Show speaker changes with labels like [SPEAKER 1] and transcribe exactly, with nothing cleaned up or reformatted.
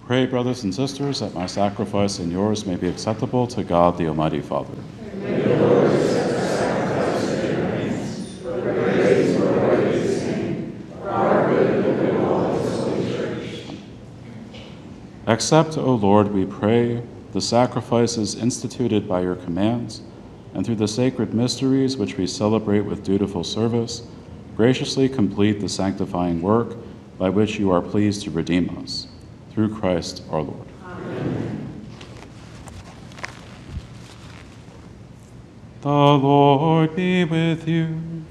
[SPEAKER 1] Pray, brothers and sisters, that my sacrifice and yours may be acceptable to God, the Almighty Father.
[SPEAKER 2] May the Lord accept the sacrifice of your hands, for the praise and glory of his name, for our good and the good of all his holy church.
[SPEAKER 1] Accept, O Lord, we pray, the sacrifices instituted by your commands, and through the sacred mysteries which we celebrate with dutiful service, graciously complete the sanctifying work by which you are pleased to redeem us. Through Christ our Lord.
[SPEAKER 2] Amen.
[SPEAKER 1] The Lord be with you.